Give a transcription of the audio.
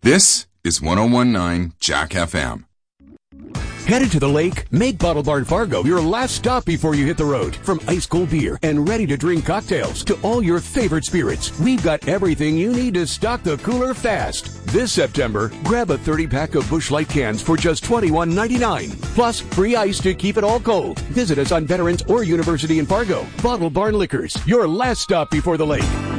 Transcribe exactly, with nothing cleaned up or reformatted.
This is one oh one point nine Jack F M. Headed to the lake? Make Bottle Barn Fargo your last stop before you hit the road. From ice cold beer and ready-to-drink cocktails to all your favorite spirits, we've got everything you need to stock the cooler fast. This September, grab a thirty-pack of Busch Light cans for just twenty-one ninety-nine. Plus, free ice to keep it all cold. Visit us on Veterans or University in Fargo. Bottle Barn Liquors, your last stop before the lake.